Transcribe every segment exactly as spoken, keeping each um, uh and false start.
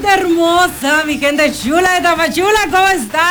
hermosa, mi gente chula de Tapachula, ¿cómo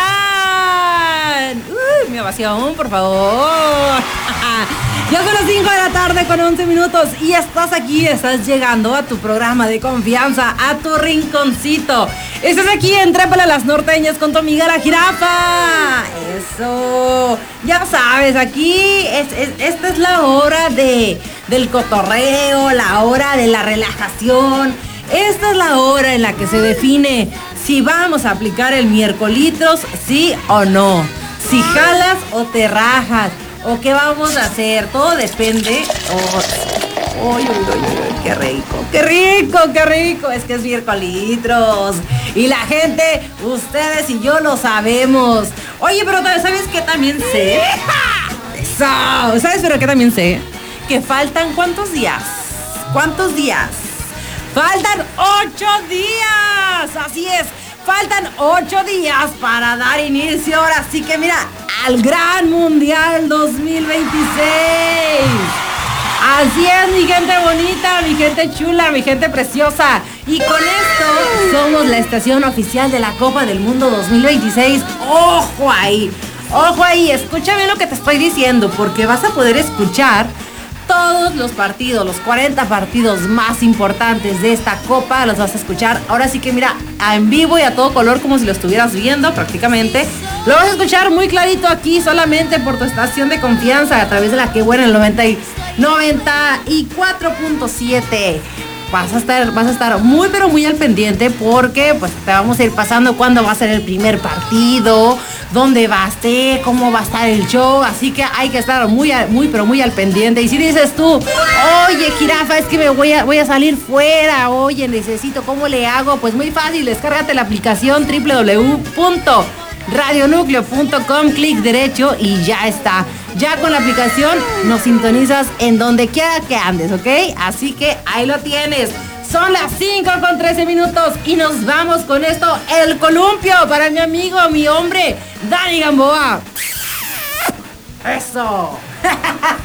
están? Uy, mi ovación, por favor. Ya son las cinco de la tarde con once minutos y estás aquí, estás llegando a tu programa de confianza, a tu rinconcito. Estás aquí en Trépale a las Norteñas con tu amiga la Jirafa. Eso, ya sabes, aquí es, es, esta es la hora de, del cotorreo, la hora de la relajación. Esta es la hora en la que se define si vamos a aplicar el miércolitos, sí o no. Si jalas o te rajas. ¿O qué vamos a hacer? Todo depende. Oh, uy, uy, uy, uy, qué rico, qué rico, qué rico. Es que es miércolitros. Y la gente, ustedes y yo lo sabemos. Oye, pero ¿sabes qué también sé? Eso, ¿sabes pero qué también sé? Que faltan ¿cuántos días? ¿Cuántos días? Faltan ocho días. Así es. Faltan ocho días para dar inicio, ahora sí que mira, al Gran Mundial dos mil veintiséis. Así es, mi gente bonita, mi gente chula, mi gente preciosa. Y con esto somos la estación oficial de la Copa del Mundo dos mil veintiséis. ¡Ojo ahí! ¡Ojo ahí! Escúchame lo que te estoy diciendo, porque vas a poder escuchar todos los partidos, los cuarenta partidos más importantes de esta copa, los vas a escuchar. Ahora sí que mira, en vivo y a todo color, como si lo estuvieras viendo prácticamente. Lo vas a escuchar muy clarito aquí, solamente por tu estación de confianza, a través de la que buena el noventa y cuatro punto siete. Vas a estar, vas a estar muy pero muy al pendiente, porque pues te vamos a ir pasando cuándo va a ser el primer partido, dónde va a ser, cómo va a estar el show, así que hay que estar muy muy pero muy al pendiente. Y si dices tú, oye Jirafa, es que me voy a voy a salir fuera, oye, necesito, ¿cómo le hago? Pues muy fácil, descárgate la aplicación doble u doble u doble u punto radio núcleo punto com, clic derecho y ya está. Ya con la aplicación nos sintonizas en donde quiera que andes, ¿ok? Así que ahí lo tienes. Son las cinco con trece minutos y nos vamos con esto, el columpio, para mi amigo, mi hombre, Dani Gamboa. Eso.